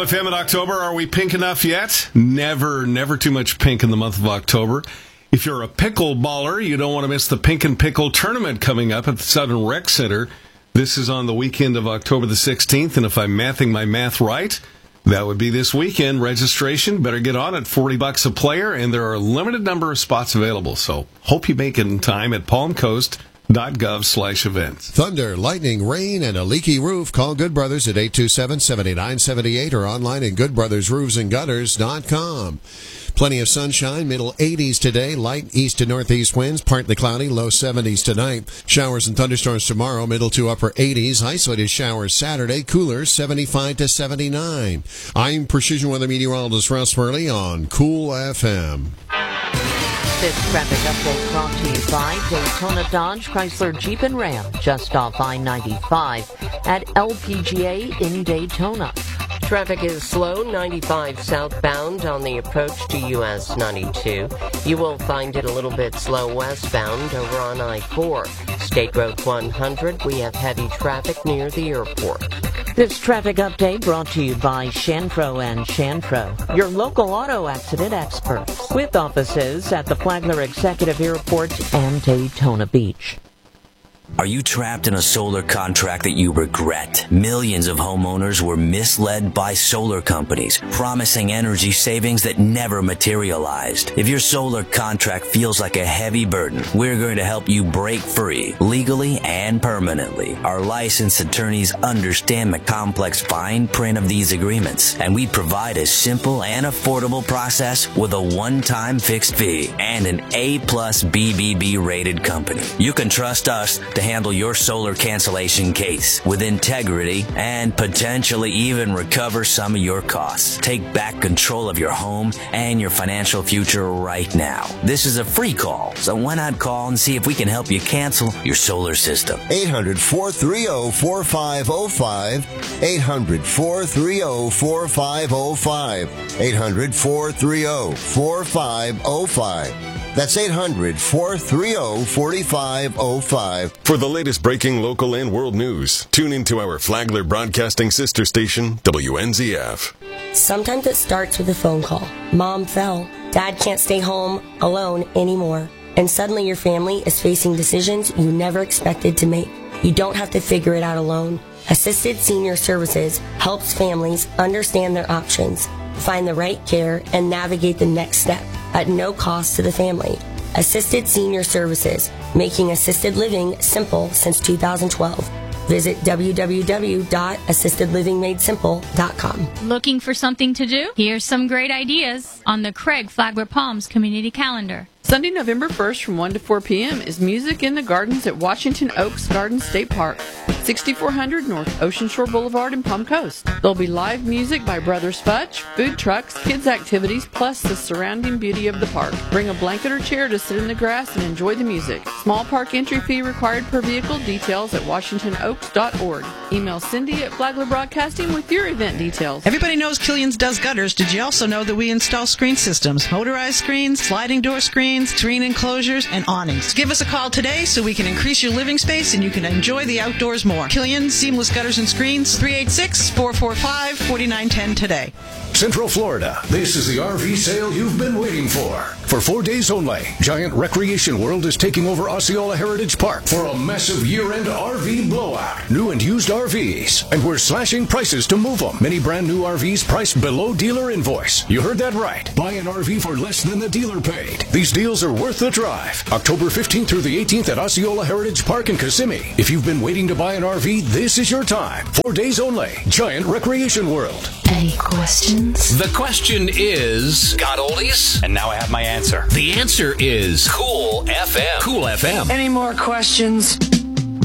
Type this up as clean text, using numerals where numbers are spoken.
FM in October, are we pink enough yet? Never too much pink in the month of October. If you're a pickleballer, you don't want to miss the Pink and Pickle tournament coming up at the Southern Rec Center. This is on the weekend of October the 16th, and if I'm mathing my math right, that would be this weekend. Registration, better get on it, $40 a player, and there are a limited number of spots available, so hope you make it in time at palmcoast.gov/events. Thunder, lightning, rain, and a leaky roof. Call Good Brothers at 827-7978 or online at goodbrothersroofsandgutters.com. Plenty of sunshine, middle 80s today, light east to northeast winds, partly cloudy, low 70s tonight. Showers and thunderstorms tomorrow, middle to upper 80s, isolated showers Saturday, cooler 75 to 79. I'm Precision Weather Meteorologist Russ Murley on Cool FM. This traffic update brought to you by Daytona Dodge, Chrysler, Jeep, and Ram, just off I-95 at LPGA in Daytona. Traffic is slow, 95 southbound on the approach to US 92. You will find it a little bit slow westbound over on I-4. State Road 100, we have heavy traffic near the airport. This traffic update brought to you by Shantro & Shantro, your local auto accident experts, with offices at the Flagler Executive Airport and Daytona Beach. Are you trapped in a solar contract that you regret? Millions of homeowners were misled by solar companies, promising energy savings that never materialized. If your solar contract feels like a heavy burden, we're going to help you break free, legally and permanently. Our licensed attorneys understand the complex fine print of these agreements, and we provide a simple and affordable process with a one-time fixed fee and an A+ BBB rated company. You can trust us to handle your solar cancellation case with integrity and potentially even recover some of your costs. Take back control of your home and your financial future right now. This is a free call, so why not call and see if we can help you cancel your solar system? 800-430-4505. 800-430-4505. 800-430-4505. That's 800-430-4505. For the latest breaking local and world news, tune into our Flagler Broadcasting sister station, WNZF. Sometimes it starts with a phone call. Mom fell. Dad can't stay home alone anymore. And suddenly your family is facing decisions you never expected to make. You don't have to figure it out alone. Assisted Senior Services helps families understand their options, find the right care, and navigate the next step at no cost to the family. Assisted Senior Services, making assisted living simple since 2012. Visit www.assistedlivingmadesimple.com. Looking for something to do? Here's some great ideas on the Craig Flagler Palms Community Calendar. Sunday, November 1st from 1 to 4 p.m. is Music in the Gardens at Washington Oaks Garden State Park, 6400 North Ocean Shore Boulevard in Palm Coast. There'll be live music by Brothers Fudge, food trucks, kids' activities, plus the surrounding beauty of the park. Bring a blanket or chair to sit in the grass and enjoy the music. Small park entry fee required per vehicle. Details at washingtonoaks.org. Email Cindy at Flagler Broadcasting with your event details. Everybody knows Killian's does gutters. Did you also know that we install screen systems, motorized screens, sliding door screens, screen enclosures, and awnings? Give us a call today so we can increase your living space and you can enjoy the outdoors more. Killian Seamless Gutters and Screens, 386-445-4910 today. Central Florida, this is the RV sale you've been waiting for. For 4 days only, Giant Recreation World is taking over Osceola Heritage Park for a massive year-end RV blowout. New and used RVs, and we're slashing prices to move them. Many brand new RVs priced below dealer invoice. You heard that right. Buy an RV for less than the dealer paid. These deals are worth the drive. October 15th through the 18th at Osceola Heritage Park in Kissimmee. If you've been waiting to buy an RV, this is your time. 4 days only. Giant Recreation World. Any questions? The question is, got oldies? And now I have my answer. The answer is Cool FM. Cool FM. Any more questions?